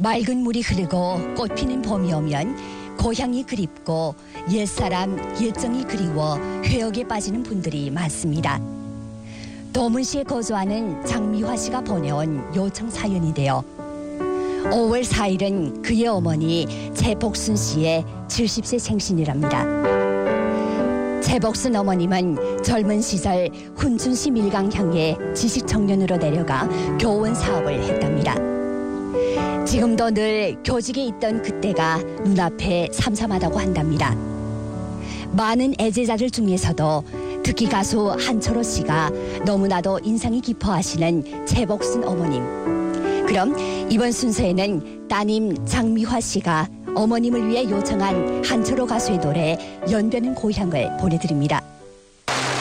맑은 물이 흐르고 꽃피는 봄이 오면 고향이 그립고 옛사람 옛정이 그리워 회역에 빠지는 분들이 많습니다. 도문시에 거주하는 장미화 씨가 보내온 요청 사연인데요. 5월 4일은 그의 어머니 최복순 씨의 70세 생신이랍니다. 최복순 어머님은 젊은 시절 훈준시 밀강향에 지식청년으로 내려가 교원 사업을 했답니다. 지금도 늘 교직에 있던 그때가 눈앞에 삼삼하다고 한답니다. 많은 애제자들 중에서도 특히 가수 한철호 씨가 너무나도 인상이 깊어하시는 최복순 어머님. 그럼 이번 순서에는 따님 장미화 씨가 어머님을 위해 요청한 한철호 가수의 노래 연변은 고향을 보내드립니다.